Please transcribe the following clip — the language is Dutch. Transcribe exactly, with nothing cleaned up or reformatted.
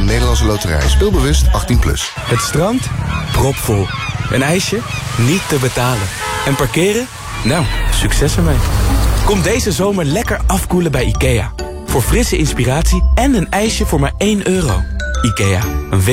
Nederlandse Loterij. Speelbewust achttien plus. Het strand? Propvol. Een ijsje? Niet te betalen. En parkeren? Nou, succes ermee. Kom deze zomer lekker afkoelen bij IKEA. Voor frisse inspiratie en een ijsje voor maar één euro. IKEA, een